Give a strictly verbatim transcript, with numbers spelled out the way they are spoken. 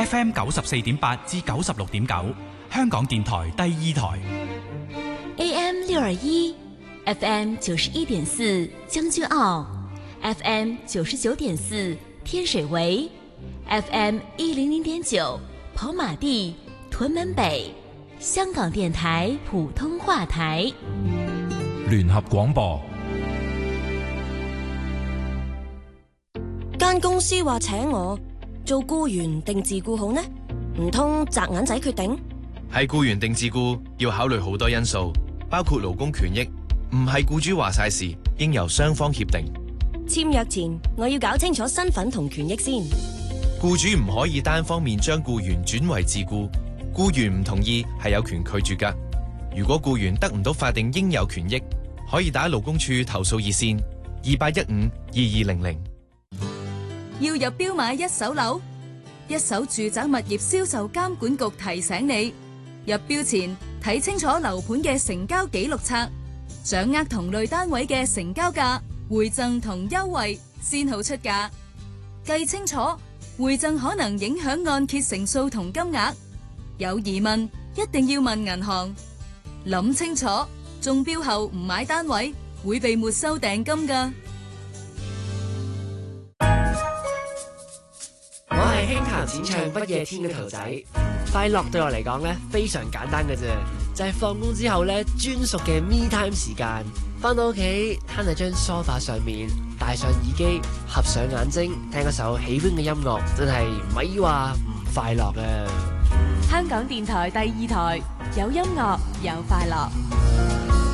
F M 九十四點八至九十六點九，香港電台第二台。 A M 六二一 ，F M 九十一點四將軍澳 ，F M 九十九點四天水圍 ，F M 一零零點九跑馬地、屯門北，香港電台普通話台。 聯合廣播。 間公司話請我做僱員定自僱好呢？唔通擲銀仔決定？ 係僱員定自僱要考慮好多因素，包括勞工權益，唔係僱主話晒事，應由雙方協定。 簽約前我要搞清楚身份同權益先。 僱主唔可以單方面將僱員轉為自僱，僱員唔同意係有權拒絕㗎。如果僱員得唔到法定應有權益，可以打勞工處投訴熱線二八一五二二零零。 要入標買一手樓，一手住宅物業銷售監管局提醒你，入標前睇清楚樓盤嘅成交記錄冊，掌握同類單位嘅成交價、回贈同優惠，先好出價。計清楚，回贈可能影響按揭成數同金額。有疑問一定要問銀行。諗清楚，中標後唔買單位會被沒收訂金㗎。 我係輕彈淺唱不夜天嘅頭仔，快樂對我嚟講咧非常簡單嘅啫，就係放工之後咧專屬嘅 me time 時間，翻到屋企攤喺張梳化上面，戴上耳機，合上眼睛，聽一首喜歡嘅音樂，真係唔係話唔快樂啊！ 香港電台第二台，有音樂有快樂。